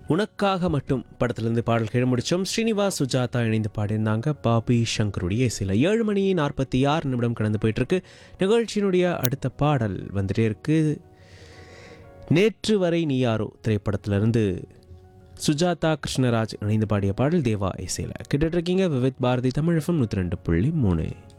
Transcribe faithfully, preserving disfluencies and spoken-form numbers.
உனக்காக மட்டும் படத்திலிருந்து பாடல் கேட்டு முடித்தோம். ஸ்ரீனிவாஸ் சுஜாதா இணைந்து பாடியிருந்தாங்க பாபி சங்கருடைய சில ஏழு மணி நாற்பத்தி ஆறு நிமிடம் கடந்து போயிட்டுருக்கு. நிகழ்ச்சியினுடைய அடுத்த பாடல் வந்துட்டே இருக்கு. நேற்று வரை நீ யாரோ திரைப்படத்திலிருந்து சுஜாதா கிருஷ்ணராஜ் இணைந்து பாடிய பாடல் தேவா இசையில் கேட்டுட்ருக்கீங்க. விவித் பாரதி தமிழ் எஃப்எம் நூற்றி ரெண்டு புள்ளி மூணு.